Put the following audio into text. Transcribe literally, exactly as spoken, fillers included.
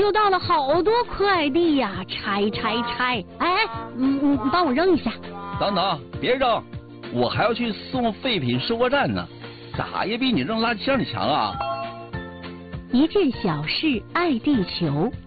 又到了好多快递呀，拆拆拆！哎，嗯嗯，你帮我扔一下。 等等，别扔，我还要去送废品收货站呢，咋也比你扔垃圾箱里强啊！ 一件小事，爱地球。